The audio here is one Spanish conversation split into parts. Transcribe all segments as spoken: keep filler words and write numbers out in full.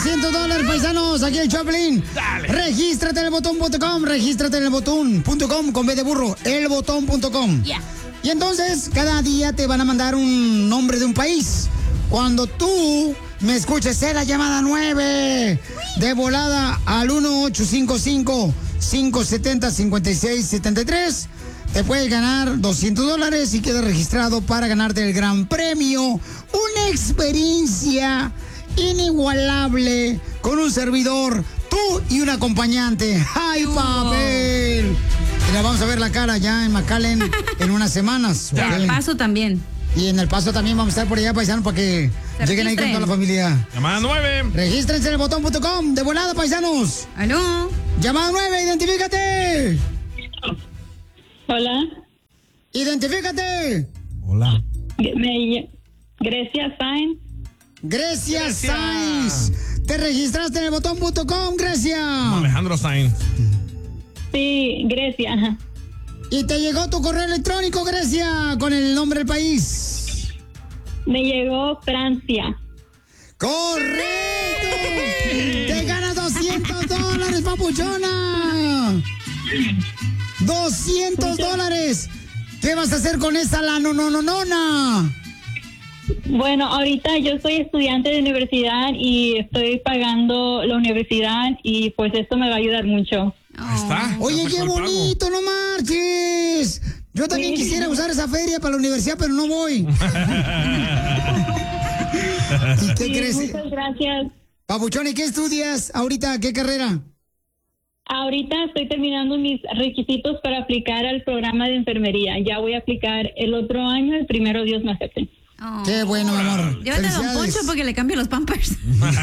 doscientos dólares, paisanos, aquí el Choplin. Dale. Regístrate en el botón punto com, regístrate en el botón punto com con B de burro, el botón punto com. Yeah. Y entonces, cada día te van a mandar un nombre de un país. Cuando tú me escuches, sé la llamada nueve de volada al uno ocho cinco cinco, cinco siete cero, cinco seis siete tres. Te puedes ganar doscientos dólares y quedas registrado para ganarte el gran premio. Una experiencia inigualable con un servidor, tú y un acompañante. ¡Ay, papel! Y la vamos a ver la cara ya en McAllen en unas semanas. Y en ¿okay? El Paso también. Y en El Paso también vamos a estar por allá, paisanos, para que Se lleguen ahí con registren. toda la familia. Llamada nueve. Regístrense en el botón punto com. De volada, paisanos. ¿Aló? Llamada nueve, identifícate. Hola, Identifícate. Hola. me, Grecia Sainz. Grecia Grecia. Sainz. Te registraste en el botón punto com, Grecia. Alejandro Sainz. Sí, Grecia. ajá. Y te llegó tu correo electrónico, Grecia, con el nombre del país. Me llegó Francia. ¡Correcto! ¡Te ganas doscientos dólares, papuchona! ¡doscientos dólares! ¿Qué vas a hacer con esa la no, no, no, nona? Bueno, ahorita yo soy estudiante de universidad y estoy pagando la universidad y pues esto me va a ayudar mucho. Ahí está. Oye, Ya qué sacó el pago. bonito, no marches. Yo también Sí. quisiera usar esa feria para la universidad, pero no voy. ¿Y qué Sí, crees? muchas gracias. Papuchón, ¿y qué estudias ahorita? ¿Qué carrera? Ahorita estoy terminando mis requisitos para aplicar al programa de enfermería. Ya voy a aplicar el otro año, el primero Dios me acepte. Oh. Qué bueno, mi amor. Llévate a Don Felicidades. Poncho porque le cambio los pampers.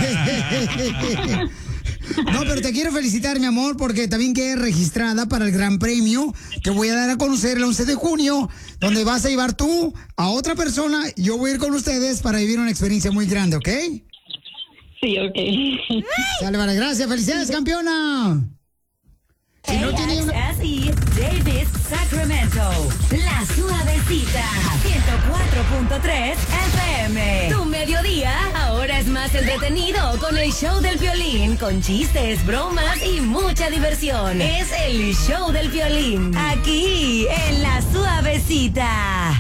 No, pero te quiero felicitar, mi amor, porque también quedé registrada para el gran premio que voy a dar a conocer el once de junio, donde vas a llevar tú a otra persona. Yo voy a ir con ustedes para vivir una experiencia muy grande, ¿ok? Sí, ok. Sale, vale, gracias. Felicidades, campeona. Si no tiene una... A X S y Davis Sacramento. La Suavecita. ciento cuatro punto tres F M. Tu mediodía ahora es más entretenido con el show del violín, con chistes, bromas y mucha diversión. Es el show del violín. Aquí en La Suavecita.